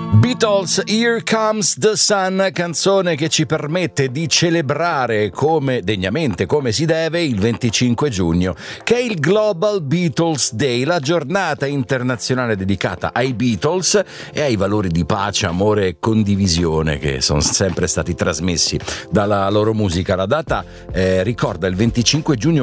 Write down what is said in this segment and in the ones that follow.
Beatles, Here Comes the Sun, canzone che ci permette di celebrare degnamente, come si deve, il 25 giugno, che è il Global Beatles Day, la giornata internazionale dedicata ai Beatles e ai valori di pace, amore e condivisione che sono sempre stati trasmessi dalla loro musica. La data ricorda il 25 giugno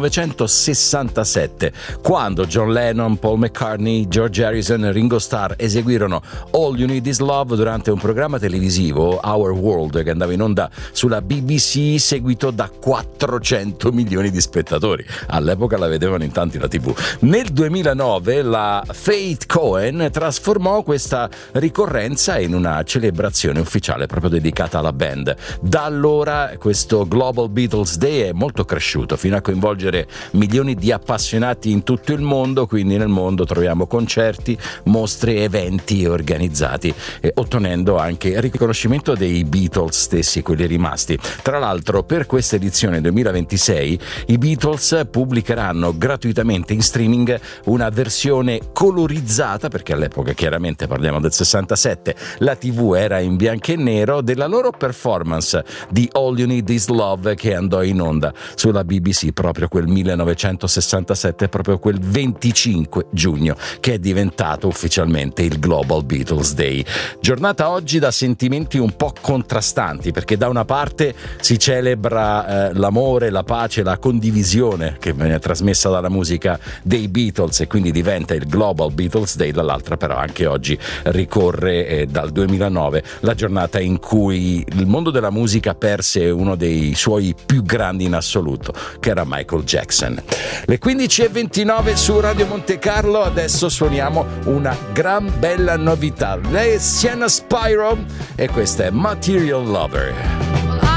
1967, quando John Lennon, Paul McCartney, George Harrison e Ringo Starr eseguirono All You Need Is Love durante un programma televisivo, Our World, che andava in onda sulla BBC, seguito da 400 milioni di spettatori. All'epoca la vedevano in tanti la TV. Nel 2009 la Faith Cohen trasformò questa ricorrenza in una celebrazione ufficiale proprio dedicata alla band. Da allora questo Global Beatles Day è molto cresciuto fino a coinvolgere milioni di appassionati in tutto il mondo, quindi nel mondo troviamo concerti, mostre, eventi organizzati, ottenendo anche il riconoscimento dei Beatles stessi, quelli rimasti. Tra l'altro, per questa edizione 2026 i Beatles pubblicheranno gratuitamente in streaming una versione colorizzata, perché all'epoca, chiaramente parliamo del 67, la TV era in bianco e nero, della loro performance di All You Need Is Love, che andò in onda sulla BBC proprio quel 1967, proprio quel 25 giugno, che è diventato ufficialmente il Global Beatles Day. Giornata oggi da sentimenti un po' contrastanti, perché da una parte si celebra l'amore, la pace, la condivisione che viene trasmessa dalla musica dei Beatles e quindi diventa il Global Beatles Day, dall'altra però anche oggi ricorre dal 2009 la giornata in cui il mondo della musica perse uno dei suoi più grandi in assoluto, che era Michael Jackson. Le 15:29 su Radio Monte Carlo, adesso suoniamo una gran bella novità. Lei è Sienna Spyro e questa è Material Lover.